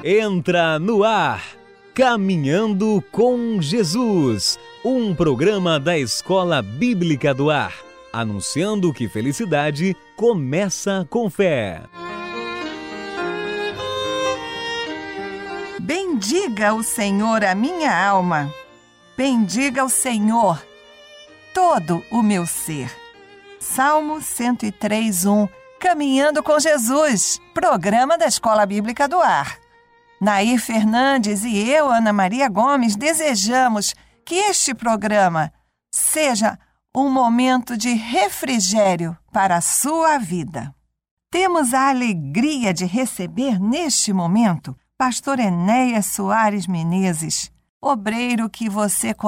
Entra no ar, Caminhando com Jesus, um programa da Escola Bíblica do Ar, anunciando que felicidade começa com fé. Bendiga o Senhor a minha alma, bendiga o Senhor todo o meu ser. Salmo 103:1, Caminhando com Jesus, programa da Escola Bíblica do Ar. Nair Fernandes e eu, Ana Maria Gomes, desejamos que este programa seja um momento de refrigério para a sua vida. Temos a alegria de receber neste momento Pastor Enéas Soares Menezes, obreiro que você